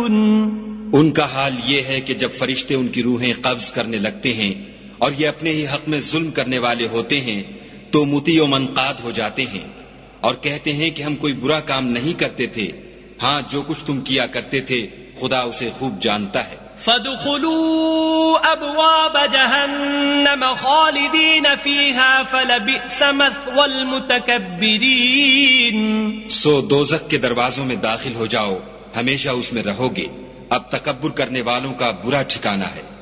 उनका हाल ये है कि जब फरिश्ते उनकी रूहें कब्ज करने लगते हैं और ये अपने ही हक में जुल्म करने वाले होते हैं तो मुती व मनकाद हो जाते हैं और कहते हैं कि हम कोई बुरा काम नहीं करते थे। हाँ, जो कुछ तुम किया करते थे खुदा उसे खूब जानता है। फदखुलू अबवाब जहन्नम खालिदीन फीहा फलबिअस मथवल मुतकब्बिरीन। सो दोज़ख के दरवाजों में दाखिल हो जाओ, हमेशा उसमें रहोगे, अब तकब्बुर करने वालों का बुरा ठिकाना है।